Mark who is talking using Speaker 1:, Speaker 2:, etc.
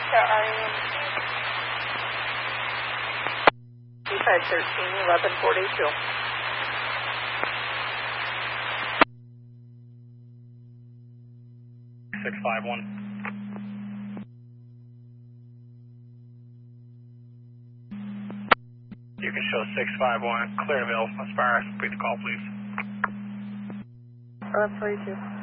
Speaker 1: B513, 1142.
Speaker 2: You can show 651, Clearville, Aspire, repeat the call please.
Speaker 1: 1142.